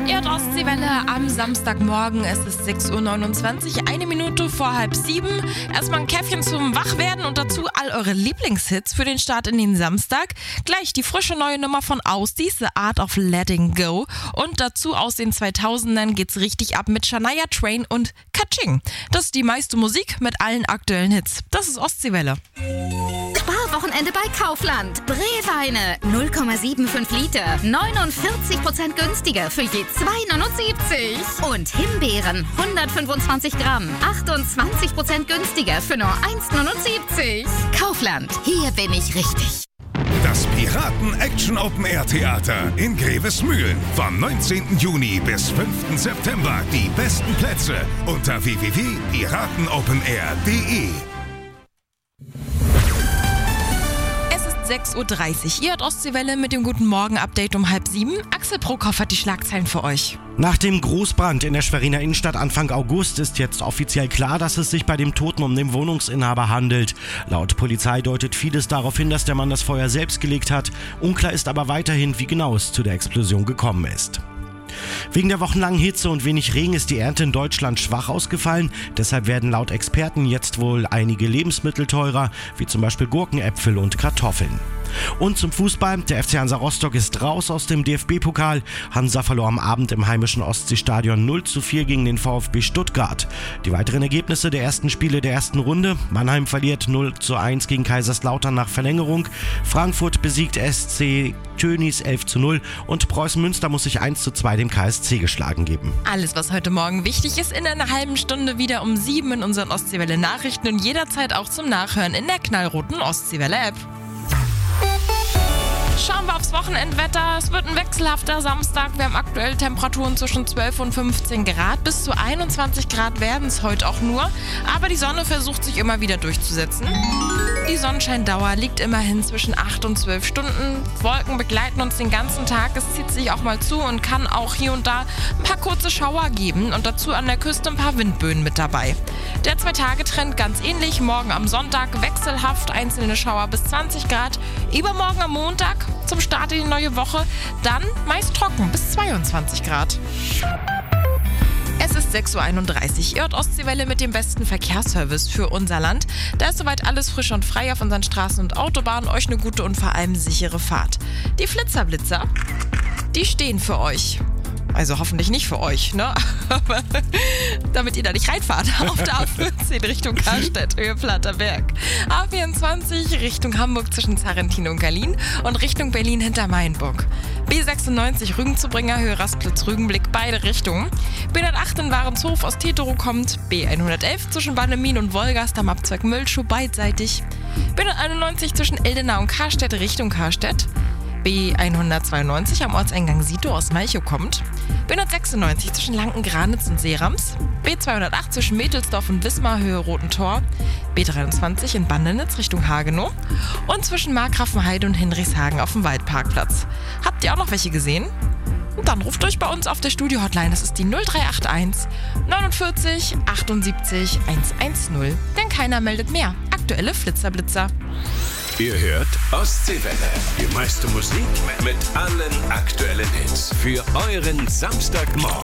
Ostseewelle am Samstagmorgen. Es ist 6.29 Uhr, 1 Minute vor 6:30. Erstmal ein Käffchen zum Wachwerden und dazu all eure Lieblingshits für den Start in den Samstag. Gleich die frische neue Nummer von Austies, The Art of Letting Go. Und dazu aus den 2000ern geht's richtig ab mit Shania Twain und Kaching. Das ist die meiste Musik mit allen aktuellen Hits. Das ist Ostseewelle. Sparwochenende bei Kaufland. Brewweine 0,75 Liter, 49% günstiger für je 2,79. Und Himbeeren 125 Gramm, 28% günstiger für nur 1,79. Kaufland, hier bin ich richtig. Das Piraten-Action-Open-Air-Theater in Grevesmühlen. Vom 19. Juni bis 5. September. Die besten Plätze unter www.piratenopenair.de. 6.30 Uhr. Ihr hört Ostseewelle mit dem Guten Morgen-Update um 6:30. Axel Prokoff hat die Schlagzeilen für euch. Nach dem Großbrand in der Schweriner Innenstadt Anfang August ist jetzt offiziell klar, dass es sich bei dem Toten um den Wohnungsinhaber handelt. Laut Polizei deutet vieles darauf hin, dass der Mann das Feuer selbst gelegt hat. Unklar ist aber weiterhin, wie genau es zu der Explosion gekommen ist. Wegen der wochenlangen Hitze und wenig Regen ist die Ernte in Deutschland schwach ausgefallen. Deshalb werden laut Experten jetzt wohl einige Lebensmittel teurer, wie zum Beispiel Gurken, Äpfel und Kartoffeln. Und zum Fußball. Der FC Hansa Rostock ist raus aus dem DFB-Pokal. Hansa verlor am Abend im heimischen Ostseestadion 0:4 gegen den VfB Stuttgart. Die weiteren Ergebnisse der ersten Spiele der ersten Runde. Mannheim verliert 0:1 gegen Kaiserslautern nach Verlängerung. Frankfurt besiegt SC Tönnies 11:0 und Preußen Münster muss sich 1:2 dem KSC geschlagen geben. Alles, was heute Morgen wichtig ist, in einer halben Stunde wieder um 7 in unseren Ostseewelle-Nachrichten und jederzeit auch zum Nachhören in der knallroten Ostseewelle-App. Schauen wir aufs Wochenendwetter. Es wird ein wechselhafter Samstag. Wir haben aktuell Temperaturen zwischen 12 und 15 Grad. Bis zu 21 Grad werden es heute auch nur. Aber die Sonne versucht sich immer wieder durchzusetzen. Die Sonnenscheindauer liegt immerhin zwischen 8 und 12 Stunden. Wolken begleiten uns den ganzen Tag. Es zieht sich auch mal zu und kann auch hier und da ein paar kurze Schauer geben. Und dazu an der Küste ein paar Windböen mit dabei. Der 2-Tage-Trend ganz ähnlich. Morgen am Sonntag wechselhaft, einzelne Schauer bis 20 Grad. Übermorgen am Montag zum Start in die neue Woche, dann meist trocken bis 22 Grad. Es ist 6.31 Uhr. Ihr hört Ostseewelle mit dem besten Verkehrsservice für unser Land. Da ist soweit alles frisch und frei auf unseren Straßen und Autobahnen. Euch eine gute und vor allem sichere Fahrt. Die Flitzerblitzer, die stehen für euch. Also hoffentlich nicht für euch, ne? Aber damit ihr da nicht reinfahrt. Auf der A14 Richtung Karstedt, Höhe Platterberg. A24 Richtung Hamburg zwischen Sarrentin und Berlin und Richtung Berlin hinter Mainburg. B96 Rügenzubringer, Höhe Rastplatz-Rügenblick, beide Richtungen. B108 in Warenshof aus Tetero kommt. B111 zwischen Bannemin und Wolgast am Abzweig Mölschow beidseitig. B191 zwischen Eldenau und Karstedt Richtung Karstedt. B192 am Ortseingang Sito aus Malchow kommt. B196 zwischen Lanken-Granitz und Seerams. B208 zwischen Mädelsdorf und Wismar, Höhe Roten Tor. B23 in Bandenitz Richtung Hagenow. Und zwischen Markgrafenheide und Hinrichshagen auf dem Waldparkplatz. Habt ihr auch noch welche gesehen? Und dann ruft euch bei uns auf der Studio-Hotline. Das ist die 0381 49 78 110. Denn keiner meldet mehr. Aktuelle Flitzerblitzer. Ihr hört Ostseewelle. Die meiste Musik mit allen aktuellen Hits. Für euren Samstagmorgen.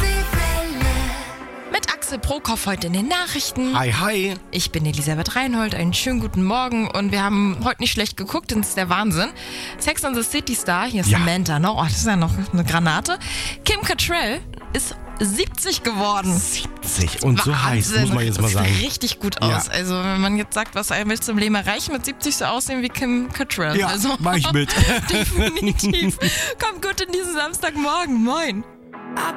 Mit Axel Prokoff heute in den Nachrichten. Hi, hi. Ich bin Elisabeth Reinhold. Einen schönen guten Morgen. Und wir haben heute nicht schlecht geguckt. Das ist der Wahnsinn. Sex and the City Star. Hier ist Samantha. Ne? Oh, das ist ja noch eine Granate. Kim Cattrall ist 70 geworden. 70 und so heiß, muss man jetzt mal sagen. Das sieht richtig gut aus. Ja. Also wenn man jetzt sagt, was willst du im Leben erreichen, mit 70 so aussehen wie Kim Cattrall. Ja, also, mach ich mit. Definitiv. Kommt gut in diesen Samstagmorgen. Moin.